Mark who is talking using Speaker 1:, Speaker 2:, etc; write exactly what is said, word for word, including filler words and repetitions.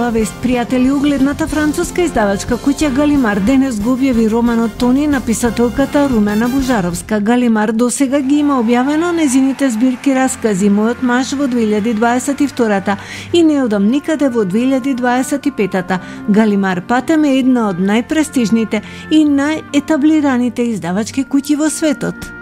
Speaker 1: оваа вест, пријатели, угледната француска издавачка куќа Галимар денес го објави романот Тони на писателката Румена Божаровска. Галимар досега ги има објавено незините збирки раскази Мојот маж во две илјади дваесет и втора и Не одам никаде во две илјади дваесет и пета. Галимар Патем е една од најпрестижните и најетаблираните издавачки куќи во светот.